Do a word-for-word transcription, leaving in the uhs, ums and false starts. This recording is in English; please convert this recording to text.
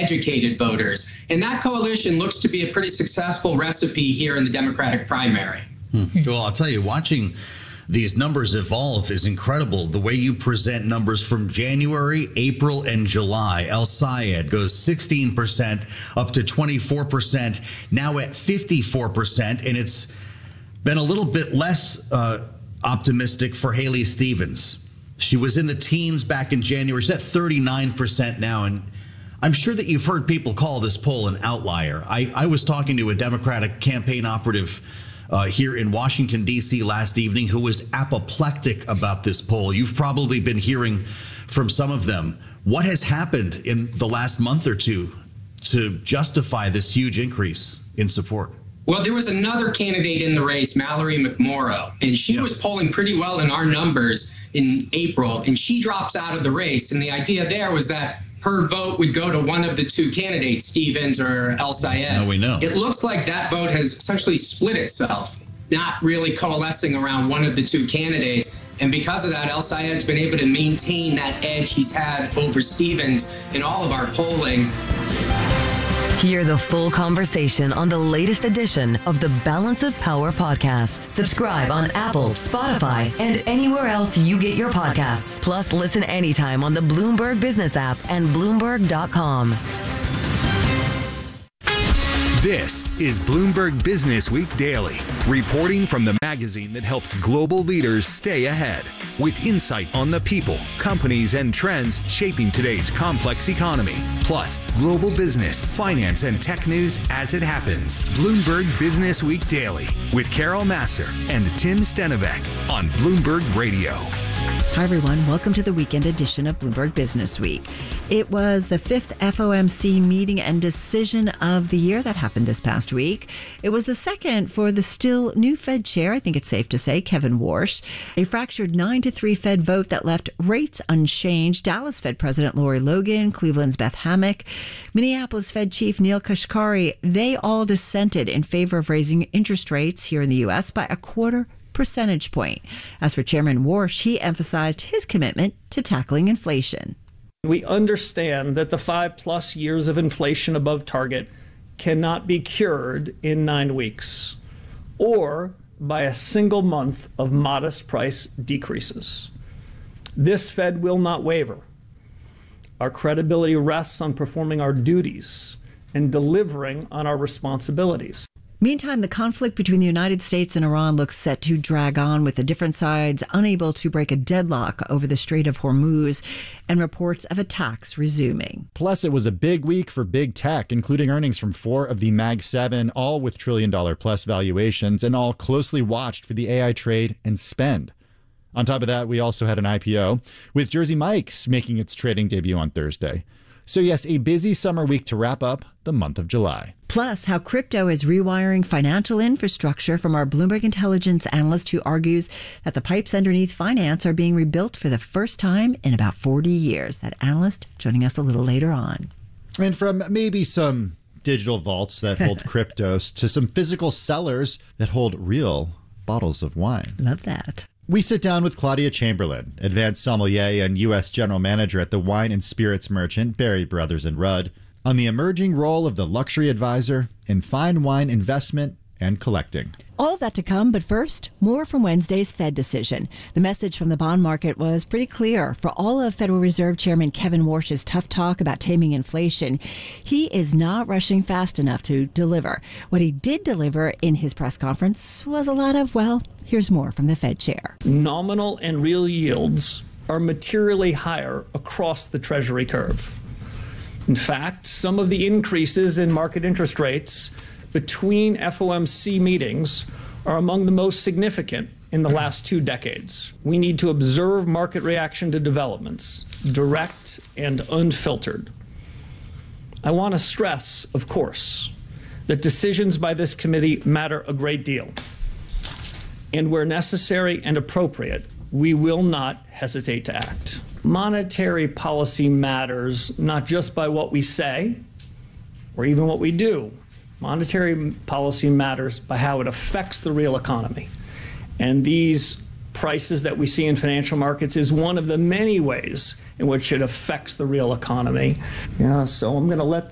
educated voters. And that coalition looks to be a pretty successful recipe here in the Democratic primary. Hmm. Well, I'll tell you, watching these numbers evolve is incredible. The way you present numbers from January, April, and July. El Sayed goes sixteen percent up to twenty-four percent, now at fifty-four percent, and it's been a little bit less uh, optimistic for Haley Stevens. She was in the teens back in January. She's at thirty-nine percent now, and I'm sure that you've heard people call this poll an outlier. I, I was talking to a Democratic campaign operative Uh, here in Washington, D C last evening, who was apoplectic about this poll. You've probably been hearing from some of them. What has happened in the last month or two to justify this huge increase in support? Well, there was another candidate in the race, Mallory McMorrow, and she yeah. was polling pretty well in our numbers in April, and she drops out of the race. And the idea there was that her vote would go to one of the two candidates, Stevens or El Sayed. Now we know. It looks like that vote has essentially split itself, not really coalescing around one of the two candidates. And because of that, El Sayed's been able to maintain that edge he's had over Stevens in all of our polling. Hear the full conversation on the latest edition of the Balance of Power podcast. Subscribe on Apple, Spotify, and anywhere else you get your podcasts. Plus, listen anytime on the Bloomberg Business app and Bloomberg dot com. This is Bloomberg Business Week Daily, reporting from the magazine that helps global leaders stay ahead, with insight on the people, companies, and trends shaping today's complex economy, plus global business, finance, and tech news as it happens. Bloomberg Business Week Daily with Carol Massar and Tim Stenovec on Bloomberg Radio. Hi, everyone. Welcome to the weekend edition of Bloomberg Business Week. It was the fifth F O M C meeting and decision of the year that happened this past week. It was the second for the still new Fed chair, I think it's safe to say, Kevin Warsh. A fractured nine to three Fed vote that left rates unchanged. Dallas Fed President Lori Logan, Cleveland's Beth Hammack, Minneapolis Fed Chief Neil Kashkari, they all dissented in favor of raising interest rates here in the U S by a quarter percentage point. As for Chairman Warsh, he emphasized his commitment to tackling inflation. We understand that the five plus years of inflation above target cannot be cured in nine weeks or by a single month of modest price decreases. This Fed will not waver. Our credibility rests on performing our duties and delivering on our responsibilities. Meantime, the conflict between the United States and Iran looks set to drag on, with the different sides unable to break a deadlock over the Strait of Hormuz and reports of attacks resuming. Plus, it was a big week for big tech, including earnings from four of the Mag seven, all with trillion dollar plus valuations and all closely watched for the A I trade and spend. On top of that, we also had an I P O, with Jersey Mike's making its trading debut on Thursday. So yes, a busy summer week to wrap up the month of July. Plus, how crypto is rewiring financial infrastructure from our Bloomberg Intelligence analyst who argues that the pipes underneath finance are being rebuilt for the first time in about forty years. That analyst joining us a little later on. And from maybe some digital vaults that hold cryptos to some physical cellars that hold real bottles of wine. Love that. We sit down with Claudia Chamberlain, advanced sommelier and U S general manager at the wine and spirits merchant Berry Brothers and Rudd, on the emerging role of the luxury advisor in fine wine investment and collecting. All of that to come, but first, more from Wednesday's Fed decision. The message from the bond market was pretty clear. For all of Federal Reserve Chairman Kevin Warsh's tough talk about taming inflation, he is not rushing fast enough to deliver. What he did deliver in his press conference was a lot of, well, here's more from the Fed chair. Nominal and real yields are materially higher across the Treasury curve. In fact, some of the increases in market interest rates between F O M C meetings are among the most significant in the last two decades. We need to observe market reaction to developments, direct and unfiltered. I want to stress, of course, that decisions by this committee matter a great deal. And where necessary and appropriate, we will not hesitate to act. Monetary policy matters not just by what we say or even what we do. Monetary policy matters by how it affects the real economy. And these prices that we see in financial markets is one of the many ways in which it affects the real economy. Yeah, so I'm going to let